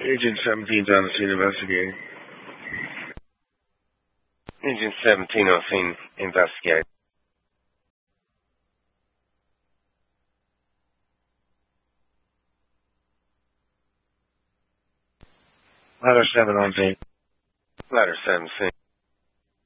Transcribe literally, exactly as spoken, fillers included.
Agent seventeen's on the scene investigating. Agent seventeen on scene investigating. Ladder seven on scene. Ladder seven scene.